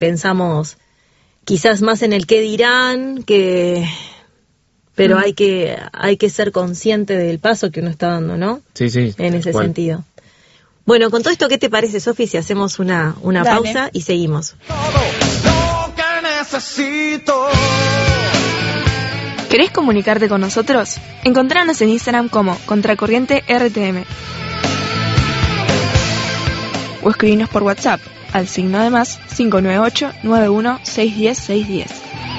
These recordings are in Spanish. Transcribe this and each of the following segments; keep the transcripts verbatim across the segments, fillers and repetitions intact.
pensamos quizás más en el qué dirán, que pero mm. hay que hay que ser consciente del paso que uno está dando, ¿no? Sí, sí. En ese cual. sentido. Bueno, con todo esto, ¿qué te parece, Sofi, si hacemos una, una pausa y seguimos? Todo lo que necesito. ¿Querés comunicarte con nosotros? Encontranos en Instagram como Contracorriente R T M. O escribinos por WhatsApp al signo de más cinco nueve ocho, nueve uno, seis uno cero, seis uno cero.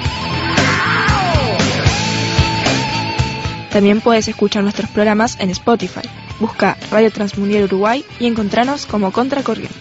También puedes escuchar nuestros programas en Spotify. Busca Radio Transmundial Uruguay y encontranos como Contracorriente.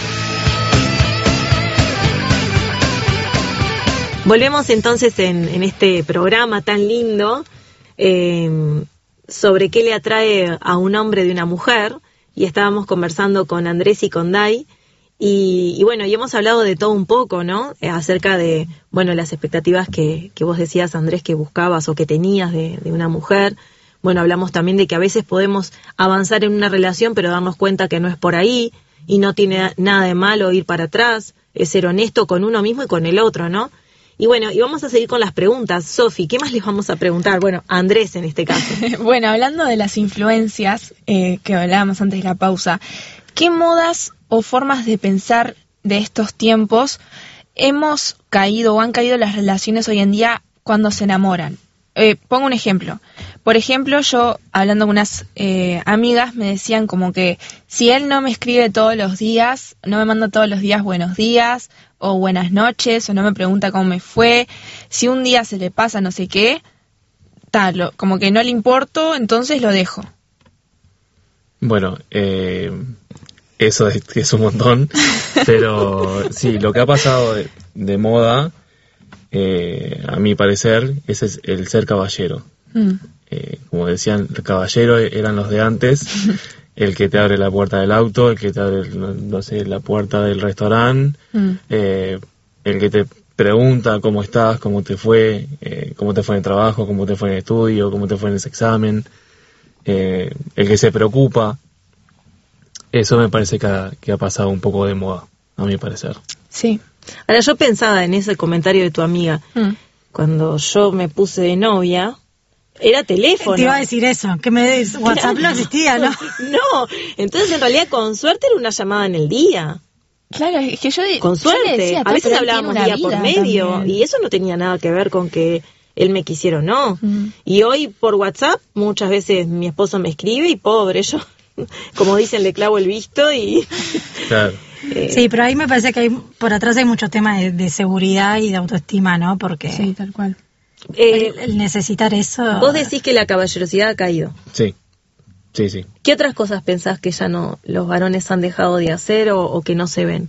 Volvemos entonces en, en este programa tan lindo eh, sobre qué le atrae a un hombre de una mujer, y estábamos conversando con Andrés y con Dai, y, y bueno, y hemos hablado de todo un poco, ¿no? Eh, acerca de, bueno, las expectativas que, que vos decías, Andrés, que buscabas o que tenías de, de una mujer. Bueno, hablamos también de que a veces podemos avanzar en una relación, pero darnos cuenta que no es por ahí, y no tiene nada de malo ir para atrás, es ser honesto con uno mismo y con el otro, ¿no? Y bueno, y vamos a seguir con las preguntas. Sofi, ¿qué más les vamos a preguntar? Bueno, a Andrés en este caso. Bueno, hablando de las influencias eh, que hablábamos antes de la pausa, ¿qué modas o formas de pensar de estos tiempos hemos caído o han caído las relaciones hoy en día cuando se enamoran? Eh, pongo un ejemplo. Por ejemplo, yo, hablando con unas eh, amigas, me decían como que si él no me escribe todos los días, no me manda todos los días buenos días o buenas noches, o no me pregunta cómo me fue, si un día se le pasa no sé qué, tal, lo, como que no le importo, entonces lo dejo. Bueno, eh, eso es, es un montón, pero sí, lo que ha pasado de, de moda, eh, a mi parecer, ese es el ser caballero. Mm. Eh, como decían, el caballero eran los de antes, el que te abre la puerta del auto, el que te abre, no sé, la puerta del restaurante, mm. eh, el que te pregunta cómo estás, cómo te fue, eh, cómo te fue en el trabajo, cómo te fue en el estudio, cómo te fue en ese examen, eh, el que se preocupa. Eso me parece que ha, que ha pasado un poco de moda, a mi parecer. Sí. Ahora, yo pensaba en ese comentario de tu amiga. Mm. Cuando yo me puse de novia, era teléfono. Te iba a decir eso, que me des, WhatsApp no existía, ¿no? No, entonces en realidad con suerte era una llamada en el día. Claro, es que yo con suerte, yo decía, a veces hablábamos día por medio también. Y eso no tenía nada que ver con que él me quisiera o no. Mm. Y hoy por WhatsApp muchas veces mi esposo me escribe y pobre, yo, como dicen, le clavo el visto y... Claro. Eh, sí, pero ahí me parece que hay por atrás hay mucho tema de, de seguridad y de autoestima, ¿no? Porque sí, tal cual. Eh, el, el necesitar eso... Vos decís que la caballerosidad ha caído. Sí, sí, sí. ¿Qué otras cosas pensás que ya no los varones han dejado de hacer o, o que no se ven?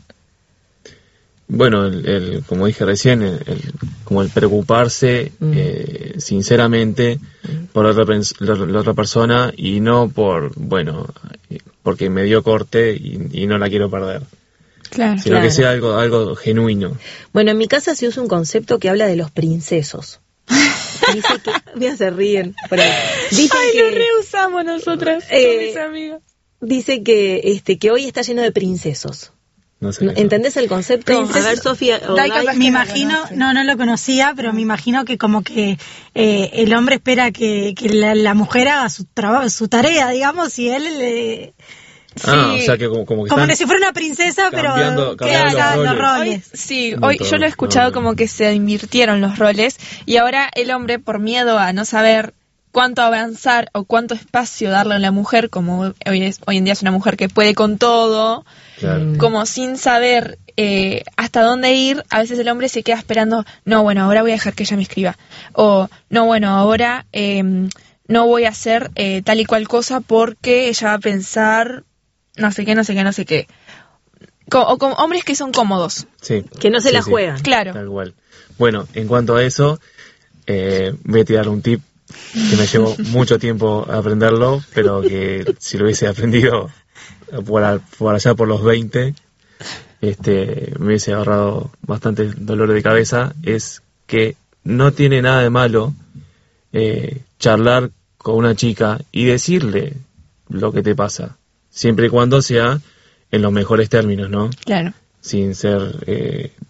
Bueno, el, el, como dije recién, el, el, como el preocuparse mm. eh, sinceramente mm. por la otra, la, la otra persona y no por, bueno, porque me dio corte y, y no la quiero perder. Claro, sino claro. que sea algo, algo genuino. Bueno, en mi casa se usa un concepto que habla de los princesos. Dice que, mira, se ríen por ahí. Dicen Ay, que, lo reusamos nosotras eh, con mis amigas. Dice que este que hoy está lleno de princesos. No sé. ¿Entendés el concepto? Princesos. A ver, Sofía. Me imagino, no, no lo conocía, pero me imagino que como que eh, el hombre espera que, que la, la mujer haga su trabajo, su tarea, digamos, y él le... Ah, sí. o sea que como, como que como que si fuera una princesa, cambiando, pero cambiando claro, los los roles. roles. Hoy, sí, hoy yo lo he escuchado no, como que se invirtieron los roles y ahora el hombre, por miedo a no saber cuánto avanzar o cuánto espacio darle a la mujer, como hoy, es, hoy en día es una mujer que puede con todo, claro. como sin saber eh, hasta dónde ir, a veces el hombre se queda esperando, no, bueno, ahora voy a dejar que ella me escriba, o no, bueno, ahora eh, no voy a hacer eh, tal y cual cosa porque ella va a pensar... no sé qué, no sé qué, no sé qué. Co- o como hombres que son cómodos. Sí. Que no se sí, la sí. juegan. Claro. Tal cual. Bueno, en cuanto a eso, eh, voy a tirar un tip que me llevó mucho tiempo aprenderlo, pero que si lo hubiese aprendido por, a, por allá por los veinte, este, me hubiese ahorrado bastante dolor de cabeza. Es que no tiene nada de malo eh, charlar con una chica y decirle lo que te pasa. Siempre y cuando sea en los mejores términos, ¿no? Claro. Sin ser eh,